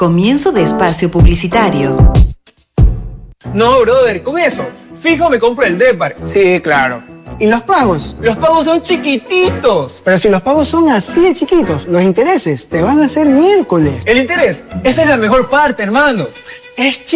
Comienzo de espacio publicitario. No, brother, con eso, fijo me compro el Depar. Sí, claro. ¿Y los pagos? Los pagos son chiquititos. Pero si los pagos son así de chiquitos, los intereses te van a hacer miércoles. El interés, esa es la mejor parte, hermano. Es